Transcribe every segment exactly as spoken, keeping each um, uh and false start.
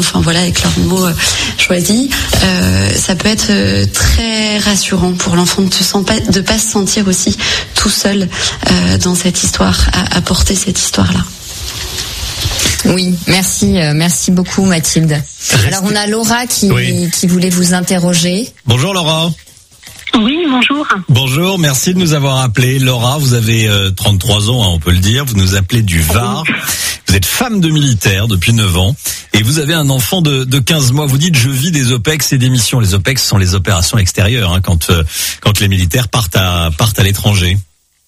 enfin voilà, avec leurs mots euh, choisis, euh, ça peut être euh, très rassurant pour l'enfant de ne pas, de pas se sentir aussi tout seul euh, dans cette histoire, à, à porter cette histoire-là. Oui, merci, euh, merci beaucoup Mathilde. Alors on a Laura qui, oui. qui voulait vous interroger. Bonjour Laura. Oui, bonjour. Bonjour, merci de nous avoir appelé. Laura, vous avez euh, trente-trois ans, hein, on peut le dire. Vous nous appelez du Var. Vous êtes femme de militaire depuis neuf ans et vous avez un enfant de, de quinze mois. Vous dites, je vis des O P E X et des missions. Les O P E X sont les opérations extérieures, hein, quand, euh, quand les militaires partent à, partent à l'étranger.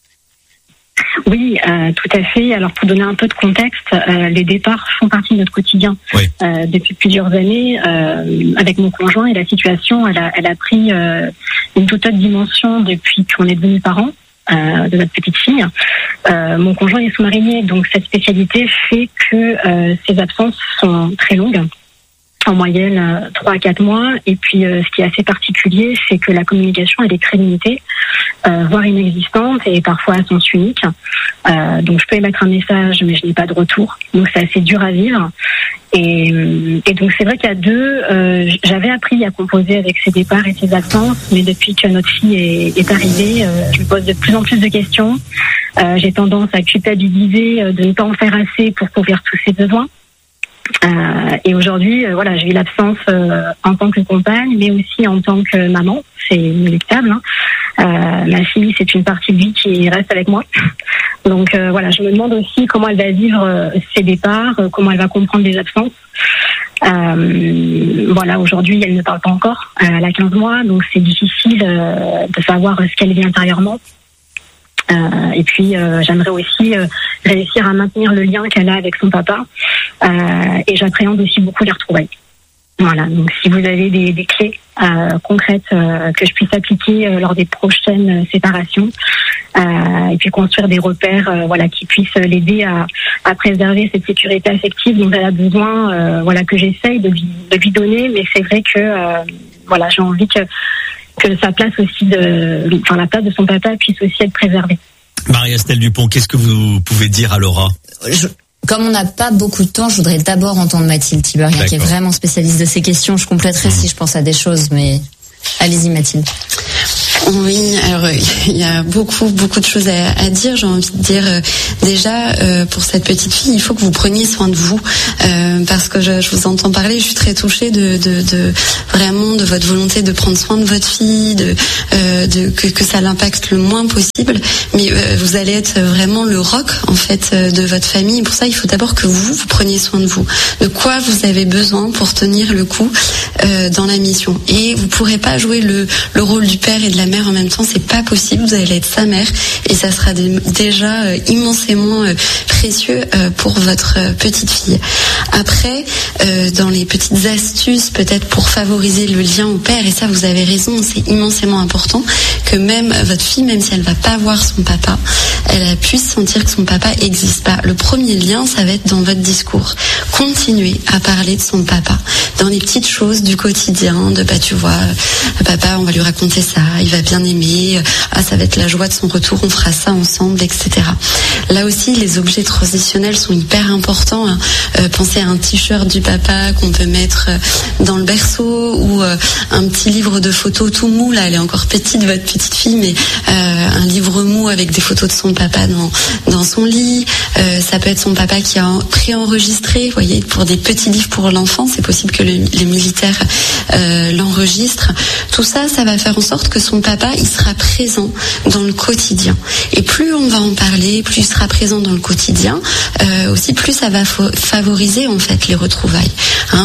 Oui, euh, tout à fait. Alors pour donner un peu de contexte, euh, les départs font partie de notre quotidien oui. euh, depuis plusieurs années. Euh, avec mon conjoint, et la situation, elle a, elle a pris euh, une toute autre dimension depuis qu'on est devenus parents euh, de notre petite fille. Euh, mon conjoint est sous-marinier, donc cette spécialité fait que euh, ses absences sont très longues. En moyenne trois à quatre mois, et puis euh, ce qui est assez particulier, c'est que la communication elle est très limitée, euh, voire inexistante, et parfois à sens unique. Euh, donc je peux émettre un message, mais je n'ai pas de retour, donc c'est assez dur à vivre. Et, et donc c'est vrai qu'à deux, euh, j'avais appris à composer avec ses départs et ses absences, mais depuis que notre fille est, est arrivée, euh, je me pose de plus en plus de questions. Euh, j'ai tendance à culpabiliser euh, de ne pas en faire assez pour couvrir tous ses besoins. Euh, et aujourd'hui, euh, voilà, j'ai eu l'absence euh, en tant que compagne, mais aussi en tant que maman. C'est inéluctable. Hein. Euh, ma fille, c'est une partie de vie qui reste avec moi. Donc euh, voilà, je me demande aussi comment elle va vivre euh, ses départs, euh, comment elle va comprendre les absences. Euh, voilà, aujourd'hui, elle ne parle pas encore. Euh, elle a quinze mois, donc c'est difficile euh, de savoir ce qu'elle vit intérieurement. Euh, et puis euh, j'aimerais aussi euh, réussir à maintenir le lien qu'elle a avec son papa, euh, et j'appréhende aussi beaucoup les retrouvailles. Voilà, donc si vous avez des, des clés euh, concrètes euh, que je puisse appliquer euh, lors des prochaines euh, séparations, euh, et puis construire des repères euh, voilà, qui puissent l'aider à, à préserver cette sécurité affective dont elle a besoin, euh, voilà, que j'essaye de lui, de lui donner, mais c'est vrai que euh, voilà, j'ai envie que que sa place aussi de, enfin la place de son papa puisse aussi être préservée. Marie-Estelle Dupont, qu'est-ce que vous pouvez dire à Laura ? je, Comme on n'a pas beaucoup de temps, je voudrais d'abord entendre Mathilde Tiberia, qui est vraiment spécialiste de ces questions. Je compléterai mmh. si je pense à des choses, mais allez-y Mathilde. Oui, alors il y a beaucoup beaucoup de choses à, à dire. J'ai envie de dire euh, déjà euh, pour cette petite fille, il faut que vous preniez soin de vous, euh, parce que je, je vous entends parler, je suis très touchée de, de, de vraiment de votre volonté de prendre soin de votre fille, de, euh, de que, que ça l'impacte le moins possible. Mais euh, vous allez être vraiment le roc en fait de votre famille. Pour ça, il faut d'abord que vous vous preniez soin de vous. De quoi vous avez besoin pour tenir le coup euh, dans la mission. Et vous pourrez pas jouer le, le rôle du père et de la mère en même temps, c'est pas possible. Vous allez être sa mère et ça sera de, déjà euh, immensément euh, précieux euh, pour votre euh, petite fille. Après, euh, dans les petites astuces peut-être pour favoriser le lien au père, et ça vous avez raison, c'est immensément important que même votre fille, même si elle va pas voir son papa, elle puisse sentir que son papa existe pas. Le premier lien, ça va être dans votre discours. Continuez à parler de son papa dans les petites choses du quotidien, de bah tu vois, papa, on va lui raconter ça, il va bien aimer, ah ça va être la joie de son retour, on fera ça ensemble, et cetera. Là aussi, les objets transitionnels sont hyper importants. Hein. Euh, pensez à un t-shirt du papa qu'on peut mettre dans le berceau, ou euh, un petit livre de photos tout mou. Là, elle est encore petite, votre petite fille, mais euh, un livre mou avec des photos de son papa dans dans son lit. Euh, ça peut être son papa qui a préenregistré, vous voyez, pour des petits livres pour l'enfant. C'est possible que le, les militaires euh, l'enregistrent. Tout ça, ça va faire en sorte que son papa, il sera présent dans le quotidien. Et plus on va en parler, plus il sera présent dans le quotidien, euh, aussi plus ça va fo- favoriser en fait les retrouvailles. Hein,